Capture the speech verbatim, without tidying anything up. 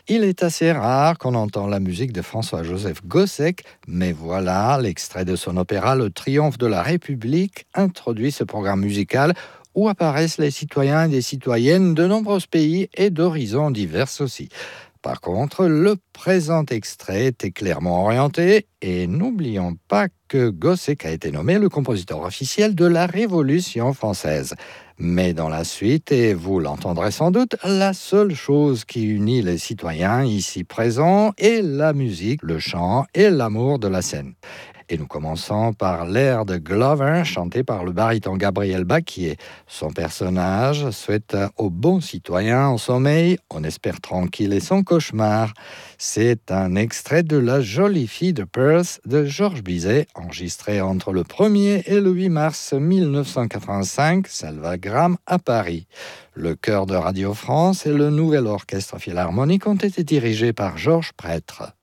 Il est assez rare qu'on entend la musique de François-Joseph Gossec, mais voilà, l'extrait de son opéra Le Triomphe de la République introduit ce programme musical où apparaissent les citoyens et les citoyennes de nombreux pays et d'horizons divers aussi. Par contre, le présent extrait était clairement orienté et n'oublions pas que Gossec a été nommé le compositeur officiel de la Révolution française. Mais dans la suite, et vous l'entendrez sans doute, la seule chose qui unit les citoyens ici présents est la musique, le chant et l'amour de la scène. Et nous commençons par l'air de Glover, chanté par le baryton Gabriel Baquier. Son personnage souhaite au bon citoyen en sommeil, on espère tranquille et sans cauchemar. C'est un extrait de La jolie fille de Perth de Georges Bizet, enregistré entre le premier et le huit mars mille neuf cent quatre-vingt-cinq, Salvagram à Paris. Le chœur de Radio France et le nouvel orchestre philharmonique ont été dirigés par Georges Prêtre.